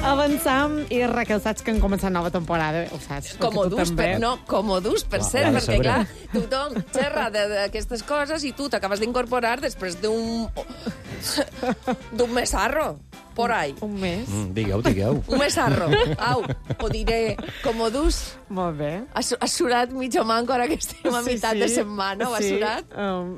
avançam i recansats que han començat nova temporada. Ho saps? Comodus, per cert, ja perquè, sabrem. clar, tothom xerra d'aquestes coses i tu t'acabes d'incorporar després d'un mesarro, por ahí. Un mes. Digueu. Un mesarro. Au, ho diré. Comodus, Molt bé. has surat mitja manco ara que estem a meitat de setmana, ho has surat?